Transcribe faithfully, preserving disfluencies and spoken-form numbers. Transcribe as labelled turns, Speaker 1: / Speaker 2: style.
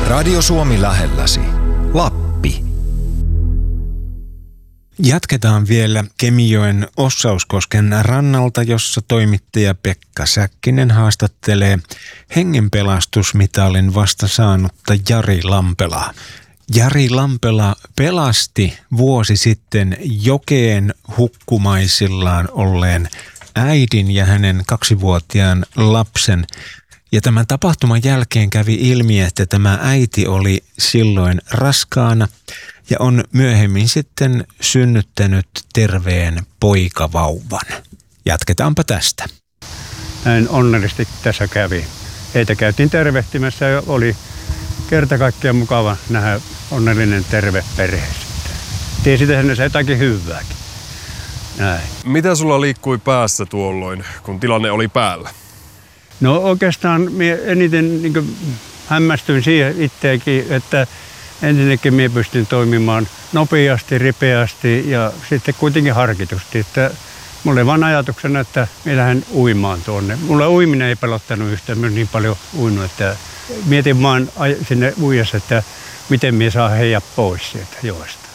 Speaker 1: Radio Suomi lähelläsi. Lappi.
Speaker 2: Jatketaan vielä Kemijoen Ossauskosken rannalta, jossa toimittaja Pekka Säkkinen haastattelee hengenpelastusmitalin vasta saanutta Jari Lampelaa. Jari Lampela pelasti vuosi sitten jokeen hukkumaisillaan olleen äidin ja hänen kaksivuotiaan lapsen. Ja tämän tapahtuman jälkeen kävi ilmi, että tämä äiti oli silloin raskaana ja on myöhemmin sitten synnyttänyt terveen poikavauvan. Jatketaanpa tästä.
Speaker 3: Näin onnellisesti tässä kävi. Heitä käytiin tervehtimässä ja oli kerta kaikkiaan mukava nähdä onnellinen terve perhe sitten. Tiesi tehdä se jotakin hyvääkin. Näin.
Speaker 4: Mitä sulla liikkui päässä tuolloin, kun tilanne oli päällä?
Speaker 3: No oikeastaan minä eniten niin kuin hämmästyin siihen itseäkin, että ensinnäkin minä pystyn toimimaan nopeasti, ripeästi ja sitten kuitenkin harkitusti. Että mulla oli vaan ajatuksena, että minä lähden uimaan tuonne. Mulla uiminen ei pelottanut yhtään, minä niin paljon uinut, että mietin vaan sinne uijassa, että miten minä saan heijat pois sieltä joesta.